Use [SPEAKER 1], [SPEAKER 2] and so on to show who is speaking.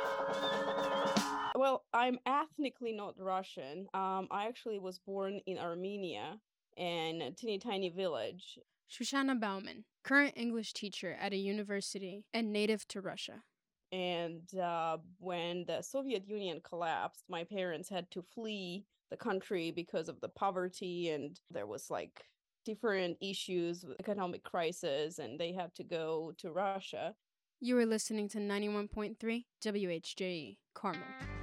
[SPEAKER 1] Well, I'm ethnically not Russian. I actually was born in Armenia in a teeny tiny village.
[SPEAKER 2] Shoshana Bauman, current English teacher at a university and native to Russia.
[SPEAKER 1] And when the Soviet Union collapsed, my parents had to flee the country because of the poverty, and there was like different issues, economic crisis, and they had to go to Russia.
[SPEAKER 2] You are listening to 91.3 WHJE, Carmel.